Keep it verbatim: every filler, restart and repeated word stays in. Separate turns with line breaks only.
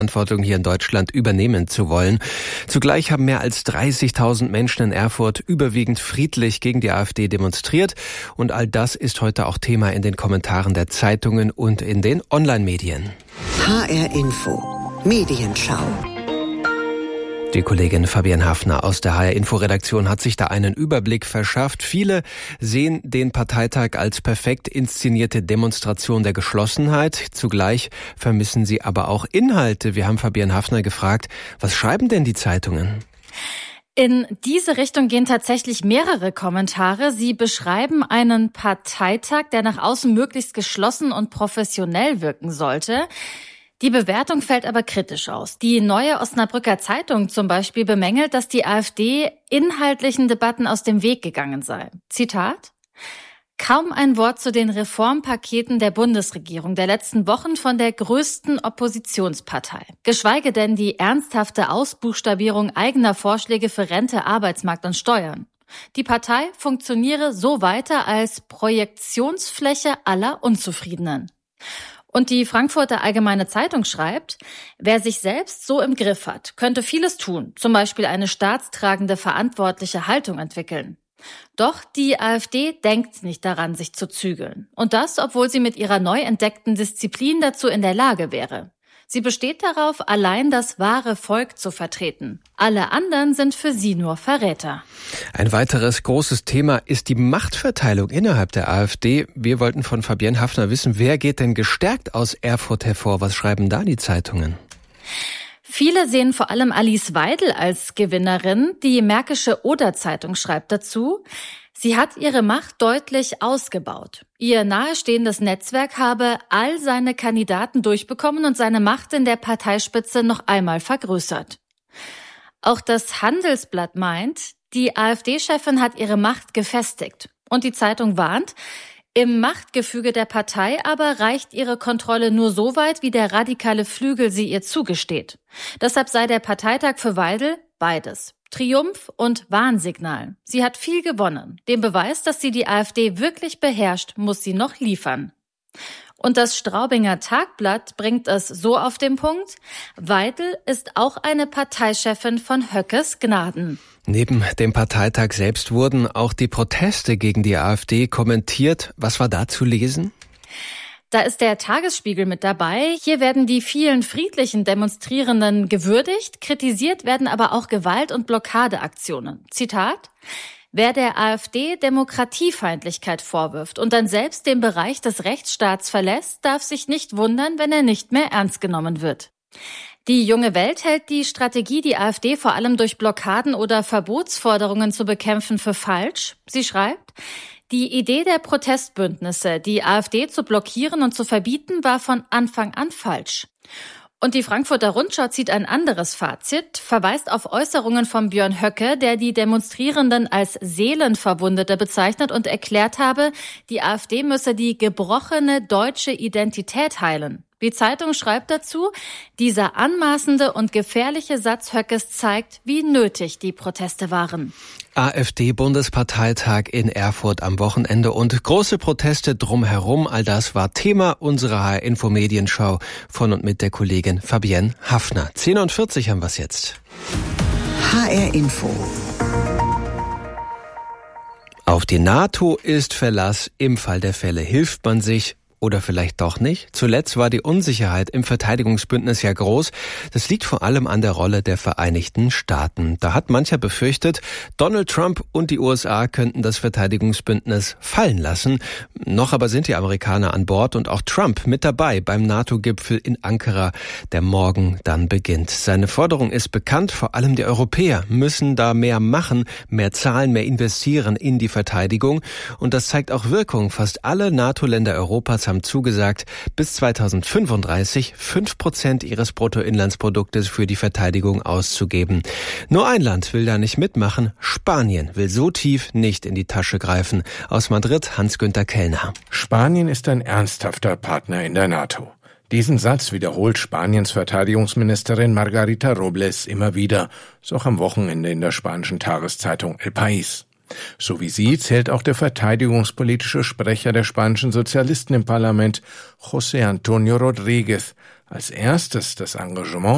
Verantwortung hier in Deutschland übernehmen zu wollen. Zugleich haben mehr als dreißigtausend Menschen in Erfurt überwiegend friedlich gegen die AfD demonstriert. Und all das ist heute auch Thema in den Kommentaren der Zeitungen und in den Online-Medien.
H R Info Medienschau.
Die Kollegin Fabienne Hafner aus der H R-Info-Redaktion hat sich da einen Überblick verschafft. Viele sehen den Parteitag als perfekt inszenierte Demonstration der Geschlossenheit. Zugleich vermissen sie aber auch Inhalte. Wir haben Fabienne Hafner gefragt, was schreiben denn die Zeitungen?
In diese Richtung gehen tatsächlich mehrere Kommentare. Sie beschreiben einen Parteitag, der nach außen möglichst geschlossen und professionell wirken sollte. Die Bewertung fällt aber kritisch aus. Die Neue Osnabrücker Zeitung zum Beispiel bemängelt, dass die AfD inhaltlichen Debatten aus dem Weg gegangen sei. Zitat: Kaum ein Wort zu den Reformpaketen der Bundesregierung der letzten Wochen von der größten Oppositionspartei. Geschweige denn die ernsthafte Ausbuchstabierung eigener Vorschläge für Rente, Arbeitsmarkt und Steuern. Die Partei funktioniere so weiter als Projektionsfläche aller Unzufriedenen. Und die Frankfurter Allgemeine Zeitung schreibt, wer sich selbst so im Griff hat, könnte vieles tun, zum Beispiel eine staatstragende, verantwortliche Haltung entwickeln. Doch die AfD denkt nicht daran, sich zu zügeln. Und das, obwohl sie mit ihrer neu entdeckten Disziplin dazu in der Lage wäre. Sie besteht darauf, allein das wahre Volk zu vertreten. Alle anderen sind für sie nur Verräter.
Ein weiteres großes Thema ist die Machtverteilung innerhalb der AfD. Wir wollten von Fabienne Hafner wissen, wer geht denn gestärkt aus Erfurt hervor? Was schreiben da die Zeitungen?
Viele sehen vor allem Alice Weidel als Gewinnerin. Die Märkische Oder-Zeitung schreibt dazu, sie hat ihre Macht deutlich ausgebaut. Ihr nahestehendes Netzwerk habe all seine Kandidaten durchbekommen und seine Macht in der Parteispitze noch einmal vergrößert. Auch das Handelsblatt meint, die AfD-Chefin hat ihre Macht gefestigt. Und die Zeitung warnt, im Machtgefüge der Partei aber reicht ihre Kontrolle nur so weit, wie der radikale Flügel sie ihr zugesteht. Deshalb sei der Parteitag für Weidel beides. Triumph und Warnsignal. Sie hat viel gewonnen. Den Beweis, dass sie die AfD wirklich beherrscht, muss sie noch liefern. Und das Straubinger Tagblatt bringt es so auf den Punkt: Weidel ist auch eine Parteichefin von Höckes Gnaden.
Neben dem Parteitag selbst wurden auch die Proteste gegen die AfD kommentiert. Was war da zu lesen?
Da ist der Tagesspiegel mit dabei. Hier werden die vielen friedlichen Demonstrierenden gewürdigt, kritisiert werden aber auch Gewalt- und Blockadeaktionen. Zitat: Wer der AfD Demokratiefeindlichkeit vorwirft und dann selbst den Bereich des Rechtsstaats verlässt, darf sich nicht wundern, wenn er nicht mehr ernst genommen wird. Die Junge Welt hält die Strategie, die AfD vor allem durch Blockaden oder Verbotsforderungen zu bekämpfen, für falsch. Sie schreibt, die Idee der Protestbündnisse, die AfD zu blockieren und zu verbieten, war von Anfang an falsch. Und die Frankfurter Rundschau zieht ein anderes Fazit, verweist auf Äußerungen von Björn Höcke, der die Demonstrierenden als Seelenverwundete bezeichnet und erklärt habe, die AfD müsse die gebrochene deutsche Identität heilen. Die Zeitung schreibt dazu, dieser anmaßende und gefährliche Satz Höckes zeigt, wie nötig die Proteste waren.
AfD-Bundesparteitag in Erfurt am Wochenende und große Proteste drumherum. All das war Thema unserer H R-Info-Medienschau von und mit der Kollegin Fabienne Hafner. zehn Uhr vierzig haben wir es jetzt.
H R-Info.
Auf die NATO ist Verlass. Im Fall der Fälle hilft man sich. Oder vielleicht doch nicht. Zuletzt war die Unsicherheit im Verteidigungsbündnis ja groß. Das liegt vor allem an der Rolle der Vereinigten Staaten. Da hat mancher befürchtet, Donald Trump und die U S A könnten das Verteidigungsbündnis fallen lassen. Noch aber sind die Amerikaner an Bord und auch Trump mit dabei beim NATO-Gipfel in Ankara, der morgen dann beginnt. Seine Forderung ist bekannt, vor allem die Europäer müssen da mehr machen, mehr zahlen, mehr investieren in die Verteidigung. Und das zeigt auch Wirkung. Fast alle NATO-Länder Europas haben zugesagt, bis zweitausendfünfunddreißig fünf Prozent ihres Bruttoinlandsproduktes für die Verteidigung auszugeben. Nur ein Land will da nicht mitmachen. Spanien will so tief nicht in die Tasche greifen. Aus Madrid Hans-Günther Kellner.
Spanien ist ein ernsthafter Partner in der NATO. Diesen Satz wiederholt Spaniens Verteidigungsministerin Margarita Robles immer wieder, so auch am Wochenende in der spanischen Tageszeitung El País. So wie sie zählt auch der verteidigungspolitische Sprecher der spanischen Sozialisten im Parlament, José Antonio Rodríguez, als erstes das Engagement